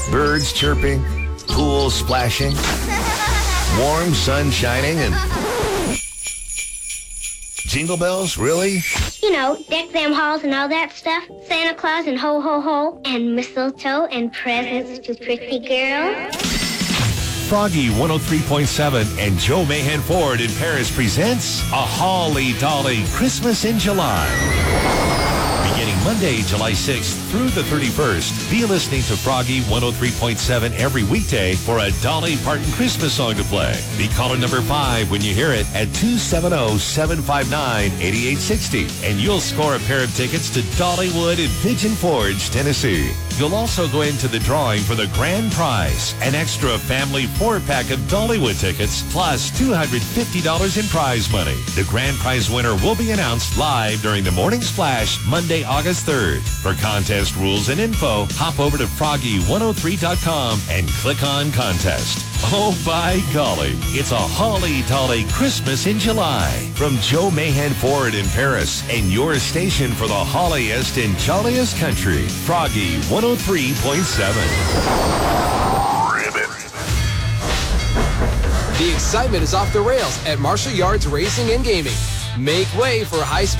Birds chirping, pools splashing, warm sun shining, and... Jingle bells, really? You know, deck them halls and all that stuff. Santa Claus and ho ho ho, and mistletoe and presents to pretty girls. Froggy 103.7 and Joe Mahan Ford in Paris presents A Holly Dolly Christmas in July. Beginning Monday, July 6th through the 31st, be listening to Froggy 103.7 every weekday for a Dolly Parton Christmas song to play. Be caller number 5 when you hear it at 270-759-8860, and you'll score a pair of tickets to Dollywood in Pigeon Forge, Tennessee. You'll also go into the drawing for the grand prize, an extra family 4-pack of Dollywood tickets, plus $250 in prize money. The grand prize winner will be announced live during the Morning Splash, Monday, August 3rd. For contest rules and info, hop over to froggy103.com and click on contest. Oh, by golly, it's a Holly Dolly Christmas in July. From Joe Mahan Ford in Paris and your station for the holliest and jolliest country, Froggy 103.7. The excitement is off the rails at Marshall Yards Racing and Gaming. Make way for high-speed